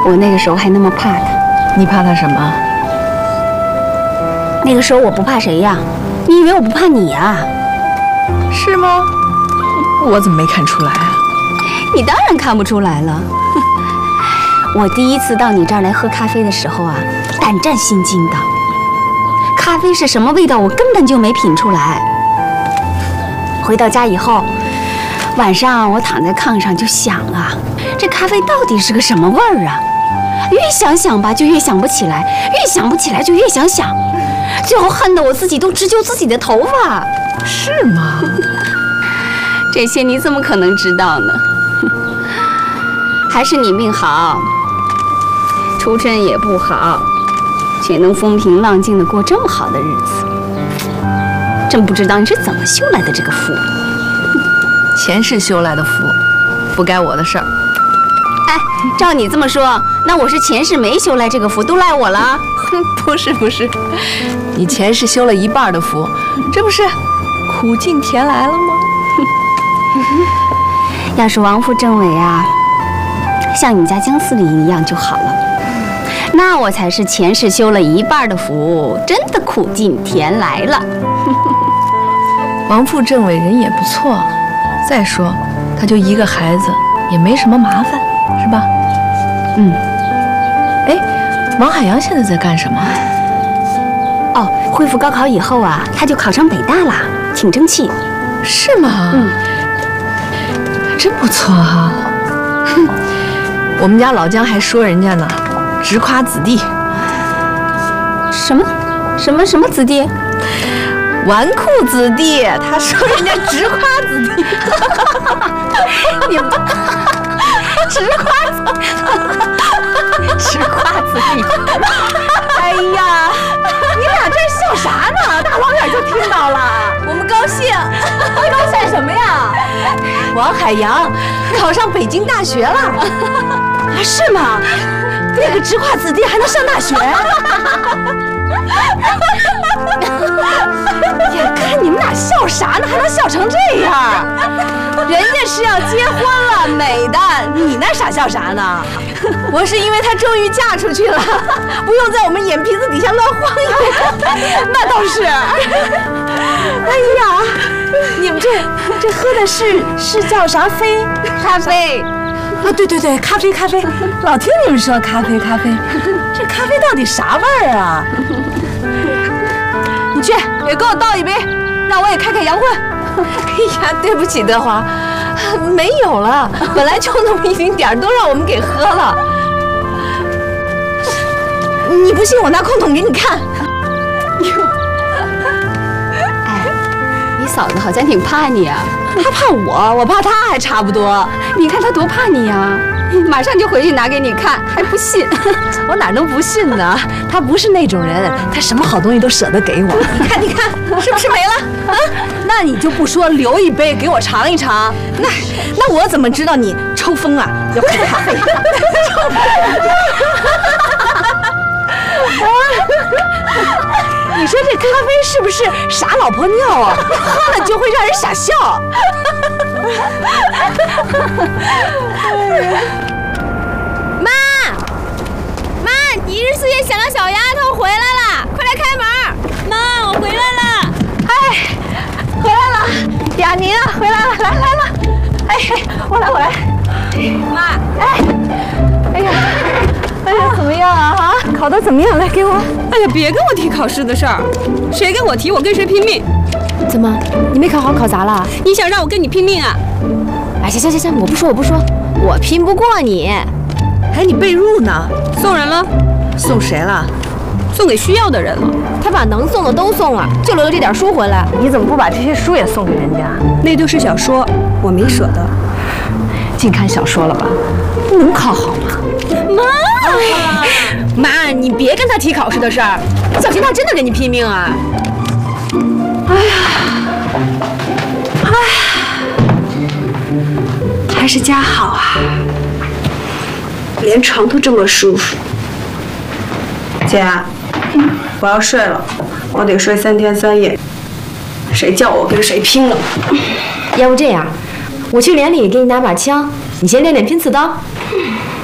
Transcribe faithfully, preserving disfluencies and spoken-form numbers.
我那个时候还那么怕他。 你怕他什么？ 那个时候我不怕谁呀？你以为我不怕你呀？ 是吗？我怎么没看出来啊？ 你当然看不出来了。我第一次到你这儿来喝咖啡的时候啊，胆战心惊的。咖啡是什么味道，我根本就没品出来。回到家以后，晚上我躺在炕上就想啊，这咖啡到底是个什么味儿啊？越想想吧，就越想不起来；越想不起来，就越想想。最后恨得我自己都直揪自己的头发。 是吗？ 这些你怎么可能知道呢？还是你命好，出身也不好，却能风平浪静地过这么好的日子。真不知道你是怎么修来的这个福。 前世修来的福，不该我的事儿。 哎，照你这么说，那我是前世没修来这个福，都赖我了？ 不是不是，你前世修了一半的福，这不是苦尽甜来了吗？ 要是王府政委啊，像你们家姜司令一样就好了，那我才是前世修了一半的福，真的苦尽甜来了。 王府政委人也不错，再说他就一个孩子，也没什么麻烦，是吧？ 嗯。 哎，王海洋现在在干什么？ 哦，恢复高考以后啊，他就考上北大了，挺争气。 是吗？ 嗯， 真不错哈、啊。我们家老姜还说人家呢，直夸子弟。 什么？什么什么子弟？ 纨绔子弟。他说人家直夸子弟。 你们直夸子弟，直夸子弟。 哎呀，你俩这笑啥呢？大老远就听到了，我们高兴。高兴什么呀？王海洋考上北京大学了。啊，是吗？那个直夸子弟还能上大学？呀，看你们俩笑啥呢？还能笑成这样？人家是要结婚了，美的，你那傻笑啥呢？我是因为她终于嫁出去了，不用在我们眼皮子底下乱晃悠。那倒是。哎呀，你们这这喝的是是叫啥啡？ 咖啡。 啊，对对对，咖啡咖啡，老听你们说咖啡咖啡，这咖啡到底啥味儿啊？你去也给我倒一杯，让我也开开洋荤。哎呀，对不起德华，没有了，本来就那么一丁点儿，都让我们给喝了。你不信，我拿空桶给你看。 哎，你嫂子好像挺怕你啊。 她怕我，我怕她还差不多。 你看她多怕你呀、啊！马上就回去拿给你看，还不信？ 我哪能不信呢？她不是那种人，她什么好东西都舍得给我。你看，你看，是不是没了？啊？那你就不说留一杯给我尝一尝？那那我怎么知道你抽风啊？要开咖啡？抽风！你说这咖啡是不是傻老婆尿啊？喝了就会让人傻笑。 妈，妈，你一日四夜想的小丫头回来了，快来开门！妈，我回来了。 哎，回来了，雅妮啊，回来了，来来了。哎，我来我来。 妈， 哎，哎呀。哎呀，怎么样啊？啊，考得怎么样？来给我。 哎呀，别跟我提考试的事儿，谁跟我提，我跟谁拼命。 怎么，你没考好，考砸了？ 你想让我跟你拼命啊？ 哎，行行行行，我不说，我不说，我拼不过你。 哎，你被褥呢？ 送人了。 送谁了？ 送给需要的人了。 他把能送的都送了，就留了这点书回来。 你怎么不把这些书也送给人家？ 那都是小说，我没舍得。 净看小说了吧？不能考好吗？ 妈， 妈，你别跟他提考试的事儿，小心他真的跟你拼命啊！ 哎呀，哎呀，还是家好啊，连床都这么舒服。 姐，我要睡了，我得睡三天三夜，谁叫我跟谁拼了？ 要不这样，我去连里给你拿把枪，你先练练拼刺刀。